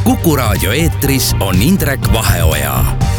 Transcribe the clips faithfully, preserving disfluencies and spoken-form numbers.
Kuku Raadio eetris on Indrek Vaheoja.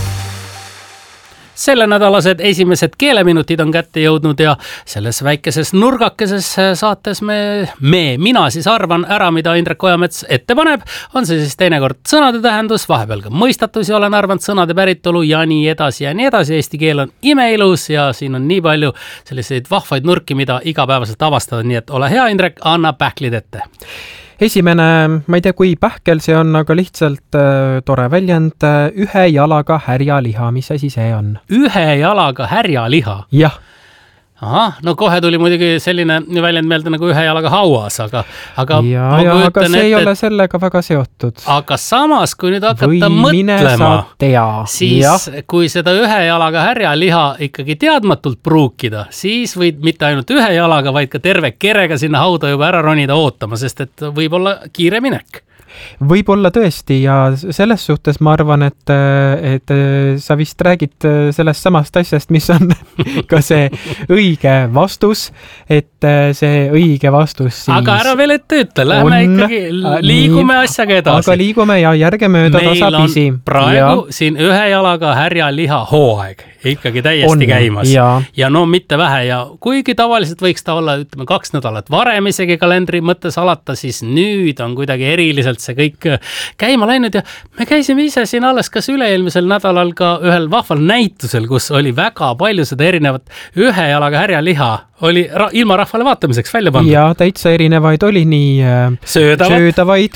Selle nädalased esimesed keeleminutid on kätte jõudnud ja selles väikeses nurgakeses saates me, me, mina siis arvan ära, mida Indrek Ojamets ette paneb. On see siis teinekord sõnade tähendus, vahepeal ka mõistatusi olen arvanud, sõnade päritolu ja nii edasi ja nii edasi. Eesti keel on imeilus ja siin on nii palju selliseid vahvaid nurki, mida igapäevaselt avastada. Nii et ole hea, Indrek, anna pähklid ette. Esimene, ma ei tea, kui pähkel see on, aga lihtsalt äh, tore väljend, äh, ühe jalaga härjaliha, mis asi see on? Ühe jalaga härjaliha? Jah. Aha, no kohe tuli muidugi selline väljend meelde nagu ühe jalaga hauas, aga, aga, ja, ja, aga see et, ei ole sellega väga seotud. Aga samas, kui nüüd hakata mõtlema, siis ja. Kui seda ühe jalaga härjaliha ikkagi teadmatult pruukida, siis võid mitte ainult ühe jalaga, vaid ka terve kerega sinna hauda juba ära ronida ootama, sest et võib olla kiire minek. Võib-olla tõesti ja selles suhtes ma arvan, et, et sa vist räägid sellest samast asjast, mis on ka see õige vastus, et see õige vastus siis aga ära veel ette ütle, lähme on, ikkagi, liigume nii, asjaga edasi. Aga liigume ja järgemööda tasapisi. Meil on praegu ja. Siin ühe jalaga härjaliha hooaeg ikkagi täiesti on, käimas ja. Ja no mitte vähe ja kuigi tavaliselt võiks ta olla, ütleme, kaks nädalat varem isegi kalendri mõttes alata, siis nüüd on kuidagi eriliselt see kõik käima läinud ja me käisime ise siin alles kas üle-eelmisel nädalal ka ühel vahval näitusel, kus oli väga palju seda erinevat ühe jalaga härjaliha oli ra- ilma rahvale vaatamiseks välja pandud. Ja täitsa erinevaid oli nii söödavad, söödavaid